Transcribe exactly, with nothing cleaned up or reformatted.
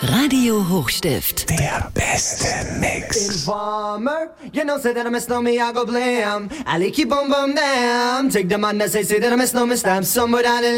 Radio Hochstift. Der beste Mix. Informer, you know, say that I miss no me, I go blam. I like you boom boom damn. Take the man that say, say that I miss no me, stamp somewhere down the